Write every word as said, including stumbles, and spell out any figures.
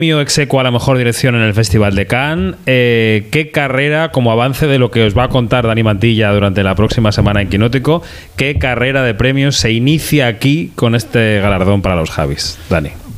Premio ex aequo a la mejor dirección en el Festival de Cannes. Eh, ¿Qué carrera, como avance de lo que os va a contar Dani Mantilla durante la próxima semana en Quinótico, qué carrera de premios se inicia aquí con este galardón para los Javis? Dani.